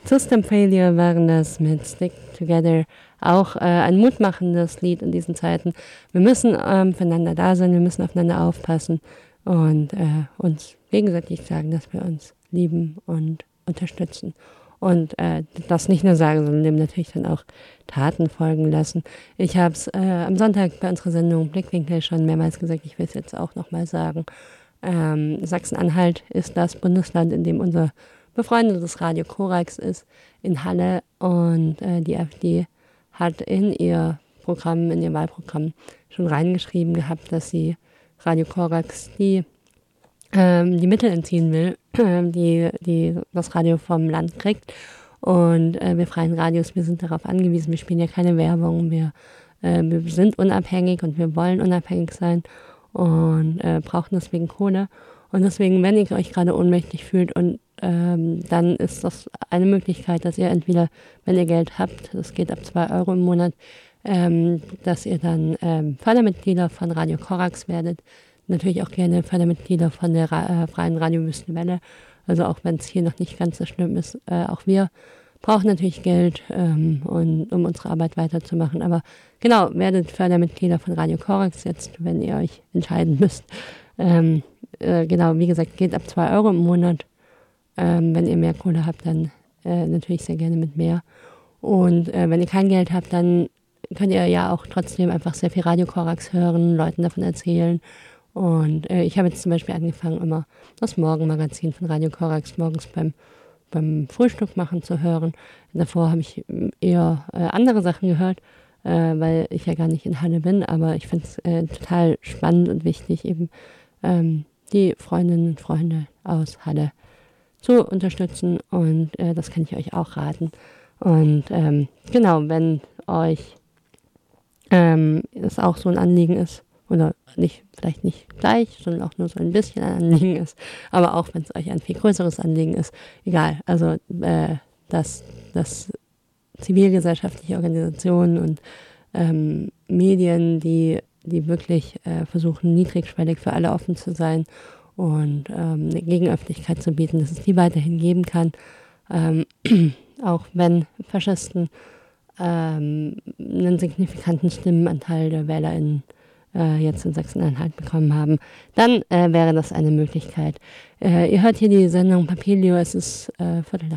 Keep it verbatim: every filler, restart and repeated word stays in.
System Failure waren das mit Stick Together, auch äh, ein mutmachendes Lied in diesen Zeiten. Wir müssen ähm, füreinander da sein, wir müssen aufeinander aufpassen und äh, uns gegenseitig sagen, dass wir uns lieben und unterstützen. Und äh, das nicht nur sagen, sondern dem natürlich dann auch Taten folgen lassen. Ich habe es äh, am Sonntag bei unserer Sendung Blickwinkel schon mehrmals gesagt, ich will es jetzt auch nochmal sagen. Ähm, Sachsen-Anhalt ist das Bundesland, in dem unser befreundetes Radio Korax ist, in Halle. Und äh, die AfD hat in ihr Programm, in ihr Wahlprogramm schon reingeschrieben gehabt, dass sie Radio Korax die, ähm, die Mittel entziehen will, äh, die, die das Radio vom Land kriegt. Und äh, wir freien Radios, wir sind darauf angewiesen, wir spielen ja keine Werbung, wir, äh, wir sind unabhängig und wir wollen unabhängig sein und äh, brauchen deswegen Kohle. Und deswegen, wenn ihr euch gerade ohnmächtig fühlt, und ähm, dann ist das eine Möglichkeit, dass ihr entweder, wenn ihr Geld habt, das geht ab zwei Euro im Monat, ähm, dass ihr dann ähm, Fördermitglieder von Radio Korax werdet. Natürlich auch gerne Fördermitglieder von der Ra- äh, Freien Radio Wüstenwelle. Also auch wenn es hier noch nicht ganz so schlimm ist, äh, auch wir brauchen natürlich Geld, ähm, und, um unsere Arbeit weiterzumachen. Aber genau, werdet Fördermitglieder von Radio Korax jetzt, wenn ihr euch entscheiden müsst. Ähm, äh, genau, wie gesagt, geht ab zwei Euro im Monat. Ähm, wenn ihr mehr Kohle habt, dann äh, natürlich sehr gerne mit mehr. Und äh, wenn ihr kein Geld habt, dann könnt ihr ja auch trotzdem einfach sehr viel Radio Korax hören, Leuten davon erzählen. Und äh, ich habe jetzt zum Beispiel angefangen, immer das Morgenmagazin von Radio Korax morgens beim, beim Frühstück machen zu hören. Davor habe ich eher äh, andere Sachen gehört, äh, weil ich ja gar nicht in Halle bin. Aber ich finde es äh, total spannend und wichtig, eben ähm, die Freundinnen und Freunde aus Halle zu unterstützen. Und äh, das kann ich euch auch raten. Und ähm, genau, wenn euch ähm, es auch so ein Anliegen ist, oder nicht, vielleicht nicht gleich, sondern auch nur so ein bisschen ein Anliegen ist, aber auch wenn es euch ein viel größeres Anliegen ist, egal, also äh, dass, dass zivilgesellschaftliche Organisationen und ähm, Medien, die, die wirklich äh, versuchen, niedrigschwellig für alle offen zu sein und ähm, eine Gegenöffentlichkeit zu bieten, dass es die weiterhin geben kann, ähm, auch wenn Faschisten ähm, einen signifikanten Stimmenanteil der WählerInnen äh, jetzt in Sachsen-Anhalt bekommen haben, dann äh, wäre das eine Möglichkeit. Äh, ihr hört hier die Sendung Papilio, es ist äh, Viertel nach